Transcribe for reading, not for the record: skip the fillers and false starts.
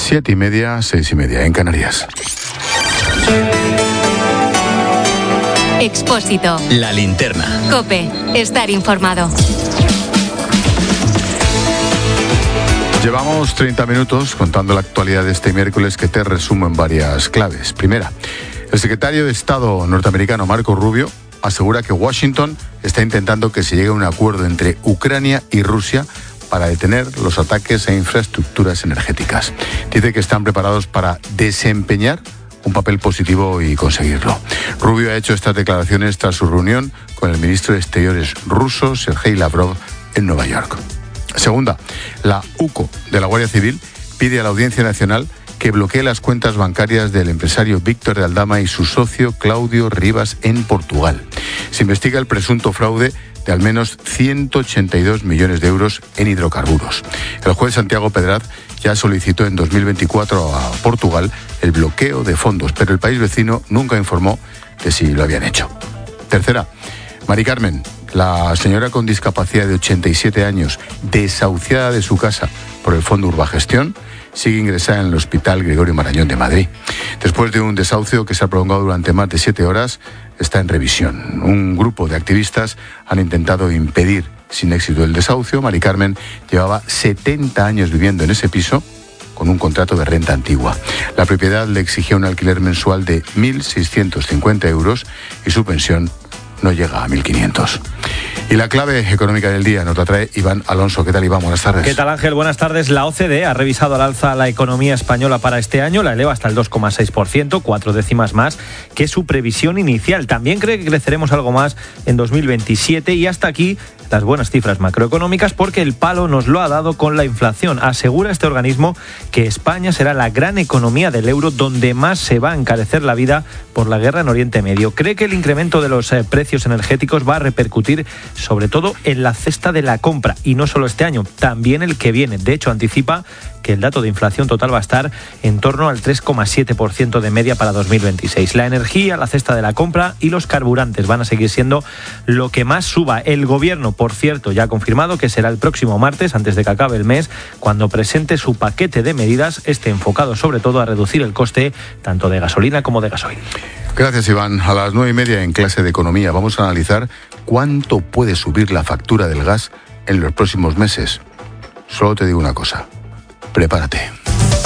7:30, 6:30 en Canarias. Expósito. La linterna. COPE. Estar informado. Llevamos 30 minutos contando la actualidad de este miércoles, que te resumo en varias claves. Primera, el secretario de Estado norteamericano Marco Rubio asegura que Washington está intentando que se llegue a un acuerdo entre Ucrania y Rusia para detener los ataques a infraestructuras energéticas. Dice que están preparados para desempeñar un papel positivo y conseguirlo. Rubio ha hecho estas declaraciones tras su reunión con el ministro de Exteriores ruso, Sergei Lavrov, en Nueva York. Segunda, la UCO de la Guardia Civil pide a la Audiencia Nacional que bloquee las cuentas bancarias del empresario Víctor de Aldama y su socio Cláudio Rivas en Portugal. Se investiga el presunto fraude de al menos 182 millones de euros en hidrocarburos. El juez Santiago Pedraz ya solicitó en 2024 a Portugal el bloqueo de fondos, pero el país vecino nunca informó de si lo habían hecho. Tercera, Mari Carmen, la señora con discapacidad de 87 años, desahuciada de su casa por el Fondo Urbagestión, sigue ingresada en el Hospital Gregorio Marañón de Madrid. Después de un desahucio que se ha prolongado durante más de 7 horas, está en revisión. Un grupo de activistas han intentado impedir sin éxito el desahucio. Mari Carmen llevaba 70 años viviendo en ese piso con un contrato de renta antigua. La propiedad le exigía un alquiler mensual de 1.650 euros y su pensión no llega a 1.500. Y la clave económica del día nos la trae Iván Alonso. ¿Qué tal, Iván? Buenas tardes. ¿Qué tal, Ángel? Buenas tardes. La OCDE ha revisado al alza la economía española para este año, la eleva hasta el 2,6%, 4 décimas más que su previsión inicial. También cree que creceremos algo más en 2027 y hasta aquí las buenas cifras macroeconómicas, porque el palo nos lo ha dado con la inflación. Asegura este organismo que España será la gran economía del euro donde más se va a encarecer la vida por la guerra en Oriente Medio. Cree que el incremento de los precios energéticos va a repercutir sobre todo en la cesta de la compra, y no solo este año, también el que viene. De hecho, anticipa que el dato de inflación total va a estar en torno al 3,7% de media para 2026. La energía, la cesta de la compra y los carburantes van a seguir siendo lo que más suba. El gobierno, por cierto, ya ha confirmado que será el próximo martes, antes de que acabe el mes, cuando presente su paquete de medidas, enfocado sobre todo a reducir el coste tanto de gasolina como de gasoil. Gracias, Iván. A las 9:30 en clase de economía vamos a analizar cuánto puede subir la factura del gas en los próximos meses. Solo te digo una cosa: prepárate.